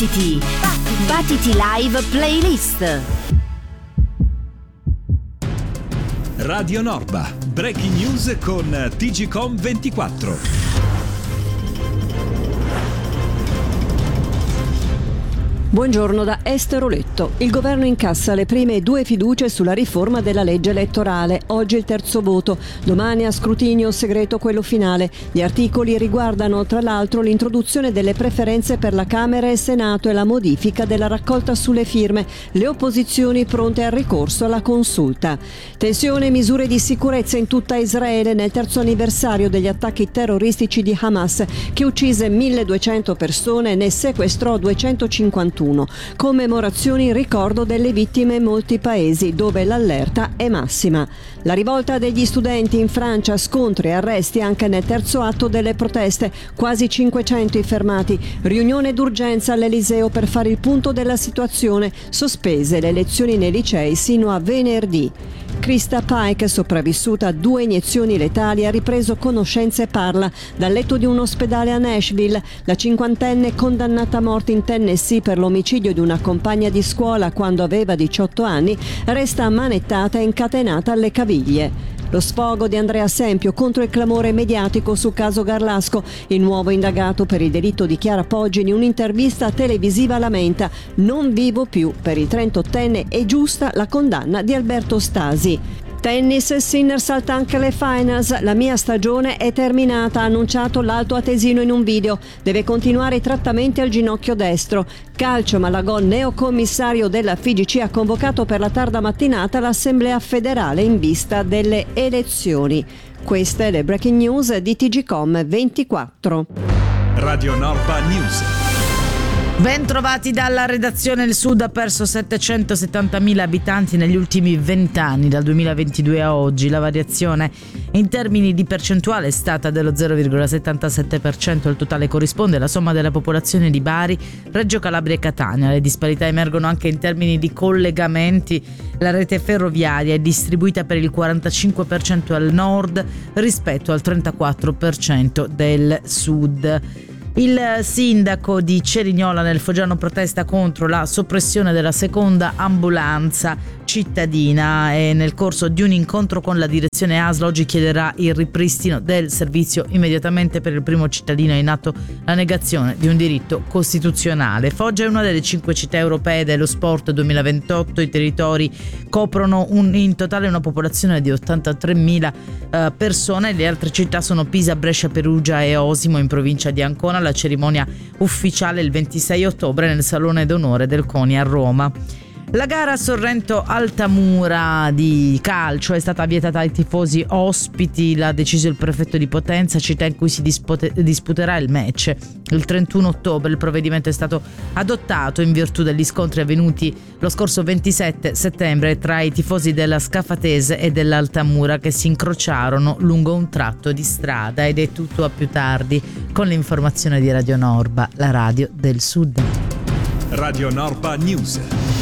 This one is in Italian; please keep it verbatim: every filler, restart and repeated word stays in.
Battiti! Battiti Live Playlist. Radio Norba, Breaking News con T G Com ventiquattro. Buongiorno da Esther Oletto. Il governo incassa le prime due fiducie sulla riforma della legge elettorale. Oggi il terzo voto, domani a scrutinio segreto quello finale. Gli articoli riguardano tra l'altro l'introduzione delle preferenze per la Camera e il Senato e la modifica della raccolta sulle firme. Le opposizioni pronte al ricorso alla consulta. Tensione e misure di sicurezza in tutta Israele nel terzo anniversario degli attacchi terroristici di Hamas, che uccise milleduecento persone e ne sequestrò duecentocinquantuno. Commemorazioni in ricordo delle vittime in molti paesi dove l'allerta è massima. La rivolta degli studenti in Francia, scontri e arresti anche nel terzo atto delle proteste, quasi cinquecento i fermati. Riunione d'urgenza all'Eliseo per fare il punto della situazione, sospese le lezioni nei licei sino a venerdì. Krista Pike, sopravvissuta a due iniezioni letali, ha ripreso conoscenza e parla. Dal letto di un ospedale a Nashville, la cinquantenne condannata a morte in Tennessee per l'omicidio di una compagna di scuola quando aveva diciotto anni, resta ammanettata e incatenata alle caviglie. Lo sfogo di Andrea Sempio contro il clamore mediatico sul caso Garlasco. Il nuovo indagato per il delitto di Chiara Poggi in un'intervista televisiva lamenta: non vivo più. Per il trentottenne è giusta la condanna di Alberto Stasi. Tennis, Sinner salta anche le finals. La mia stagione è terminata, ha annunciato l'alto atesino in un video. Deve continuare i trattamenti al ginocchio destro. Calcio, Malagò, neocommissario della F I G C, ha convocato per la tarda mattinata l'Assemblea federale in vista delle elezioni. Queste le breaking news di T G Com ventiquattro. Radio Norba News. Ben trovati dalla redazione. Il Sud ha perso settecentosettantamila abitanti negli ultimi vent'anni, dal duemilaventidue a oggi. La variazione in termini di percentuale è stata dello zero virgola settantasette per cento. Il totale corrisponde alla somma della popolazione di Bari, Reggio Calabria e Catania. Le disparità emergono anche in termini di collegamenti. La rete ferroviaria è distribuita per il quarantacinque per cento al nord rispetto al trentaquattro per cento del sud. Il sindaco di Cerignola nel Foggiano protesta contro la soppressione della seconda ambulanza cittadina e nel corso di un incontro con la direzione A S L oggi chiederà il ripristino del servizio immediatamente. Per il primo cittadino è in atto la negazione di un diritto costituzionale. Foggia è una delle cinque città europee dello sport duemilaventotto. I territori coprono un, in totale una popolazione di ottantatremila eh, persone. Le altre città sono Pisa, Brescia, Perugia e Osimo in provincia di Ancona. La cerimonia ufficiale il ventisei ottobre nel Salone d'Onore del CONI a Roma. La gara Sorrento-Altamura di calcio è stata vietata ai tifosi ospiti, l'ha deciso il prefetto di Potenza, città in cui si dispote- disputerà il match. Il trentuno ottobre il provvedimento è stato adottato in virtù degli scontri avvenuti lo scorso ventisette settembre tra i tifosi della Scafatese e dell'Altamura, che si incrociarono lungo un tratto di strada. Ed è tutto, a più tardi con l'informazione di Radio Norba, la radio del Sud. Radio Norba News.